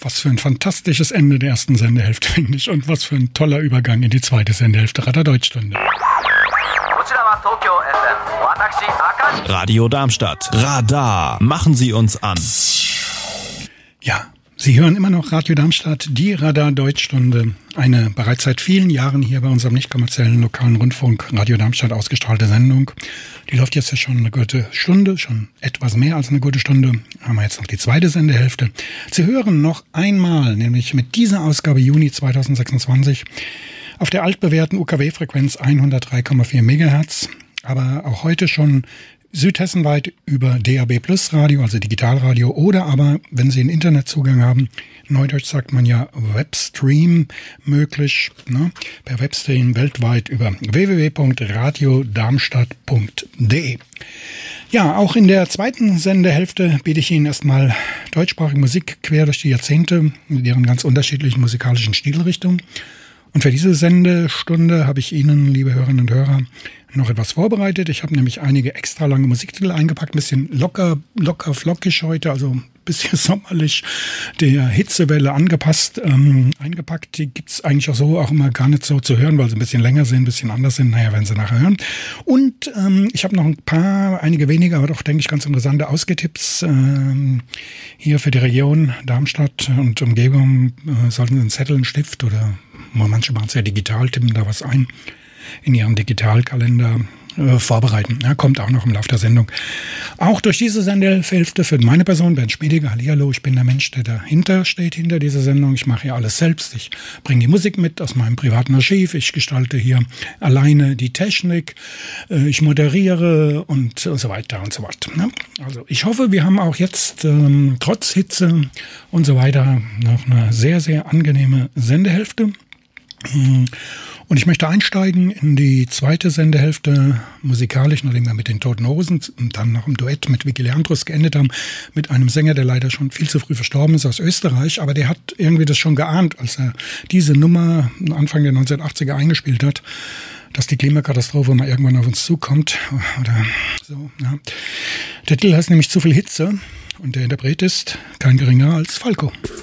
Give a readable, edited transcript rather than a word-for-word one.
was für ein fantastisches Ende der ersten Sendehälfte, finde ich. Und was für ein toller Übergang in die zweite Sendehälfte Radar Deutschstunde. Radio Darmstadt. Radar. Machen Sie uns an. Ja, Sie hören immer noch Radio Darmstadt, die Radar Deutschstunde. Eine bereits seit vielen Jahren hier bei unserem nicht kommerziellen lokalen Rundfunk Radio Darmstadt ausgestrahlte Sendung. Die läuft jetzt ja schon eine gute Stunde, schon etwas mehr als eine gute Stunde. Haben wir jetzt noch die zweite Sendehälfte. Sie hören noch einmal, nämlich mit dieser Ausgabe Juni 2026, auf der altbewährten UKW-Frequenz 103,4 MHz, aber auch heute schon südhessenweit über DAB Plus Radio, also Digitalradio, oder aber, wenn Sie einen Internetzugang haben, neudeutsch sagt man ja Webstream möglich, ne? Per Webstream weltweit über www.radiodarmstadt.de. Ja, auch in der zweiten Sendehälfte biete ich Ihnen erstmal deutschsprachige Musik quer durch die Jahrzehnte mit ihren ganz unterschiedlichen musikalischen Stilrichtungen. Und für diese Sendestunde habe ich Ihnen, liebe Hörerinnen und Hörer, noch etwas vorbereitet. Ich habe nämlich einige extra lange Musiktitel eingepackt, ein bisschen locker flockig heute, also ein bisschen sommerlich, der Hitzewelle angepasst, eingepackt. Die gibt's eigentlich auch so auch immer gar nicht so zu hören, weil sie ein bisschen länger sind, ein bisschen anders sind. Naja, werden Sie nachher hören. Und ich habe noch einige weniger, aber doch, denke ich, ganz interessante Ausgetipps hier für die Region Darmstadt und Umgebung. Sollten Sie einen Zettel, einen Stift oder manche machen es ja digital, tippen da was ein in ihren Digitalkalender vorbereiten. Ja, kommt auch noch im Laufe der Sendung. Auch durch diese Sendehälfte für meine Person, Bernd Schmiediger, hallihallo, ich bin der Mensch, der dahinter steht, hinter dieser Sendung. Ich mache ja alles selbst. Ich bringe die Musik mit aus meinem privaten Archiv. Ich gestalte hier alleine die Technik. Ich moderiere und so weiter und so fort. Ja, also ich hoffe, wir haben auch jetzt trotz Hitze und so weiter noch eine sehr, sehr angenehme Sendehälfte. Und ich möchte einsteigen in die zweite Sendehälfte musikalisch, nachdem wir mit den Toten Hosen und dann noch im Duett mit Vicky Leandros geendet haben, mit einem Sänger, der leider schon viel zu früh verstorben ist, aus Österreich. Aber der hat irgendwie das schon geahnt, als er diese Nummer Anfang der 1980er eingespielt hat, dass die Klimakatastrophe mal irgendwann auf uns zukommt. Oder so, ja. Der Titel heißt nämlich Zu viel Hitze und der Interpret ist kein geringer als Falco.